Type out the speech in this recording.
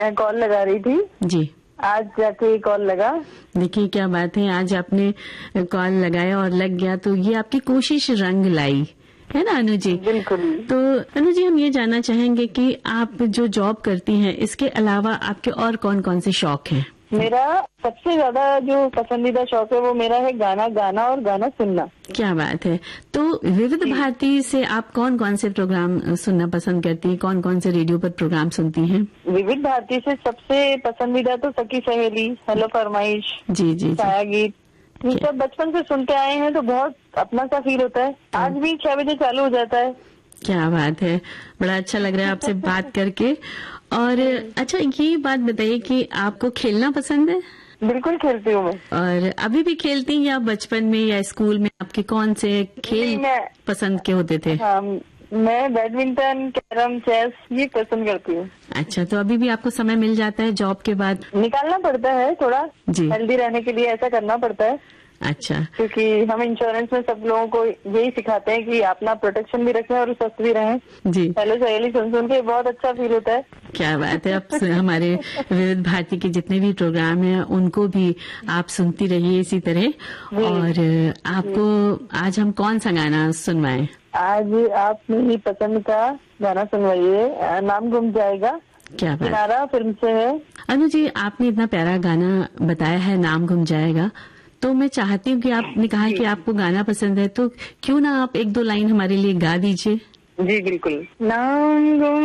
मैं कॉल लगा रही थी जी। आज जाके कॉल लगा। देखिए क्या बात है, आज आपने कॉल लगाया और लग गया तो ये आपकी कोशिश रंग लाई, है ना अनु जी? बिल्कुल। तो अनु जी, हम ये जानना चाहेंगे कि आप जो जॉब करती हैं इसके अलावा आपके और कौन कौन से शौक हैं? मेरा सबसे ज्यादा जो पसंदीदा शौक है वो मेरा है गाना गाना और गाना सुनना। क्या बात है। तो विविध भारती से आप कौन कौन से प्रोग्राम सुनना पसंद करती हैं? कौन कौन से रेडियो पर प्रोग्राम सुनती हैं? विविध भारती से सबसे पसंदीदा तो सखी सहेली, हेलो फरमाइश, जी जी छाया गीत, ये सब बचपन से सुनते आए हैं तो बहुत अपना सा फील होता है। आज भी 6 बजे चालू हो जाता है। क्या बात है, बड़ा अच्छा लग रहा है आपसे बात करके। और अच्छा, ये बात बताइए कि आपको खेलना पसंद है? बिल्कुल खेलती हूँ मैं। और अभी भी खेलती हैं या बचपन में या स्कूल में आपके कौन से खेल पसंद के होते थे? हाँ, मैं बैडमिंटन, कैरम, चेस ये पसंद करती हूँ। अच्छा, तो अभी भी आपको समय मिल जाता है जॉब के बाद? निकालना पड़ता है थोड़ा जी। हेल्दी रहने के लिए, ऐसा करना पड़ता है। अच्छा। क्योंकि हम इंश्योरेंस में सब लोगों को यही सिखाते हैं कि अपना प्रोटेक्शन भी रखें और स्वस्थ भी रहें। जी। हेलो सहेली सुन के बहुत अच्छा फील होता है। क्या बात है। अब हमारे विविध भारती के जितने भी प्रोग्राम हैं उनको भी आप सुनती रहिए इसी तरह। और आपको आज हम कौन सा गाना सुनवाएं? आज आप मेरी पसंद का गाना सुनवाइए, नाम गुम जाएगा। क्या बात। किनारा फिल्म से है। अनु जी, आपने इतना प्यारा गाना बताया है, नाम गुम जाएगा, तो मैं चाहती हूँ कि आपने कहा कि आपको गाना पसंद है, तो क्यों ना आप 1-2 लाइन हमारे लिए गा दीजिए। जी बिल्कुल। नाम गुम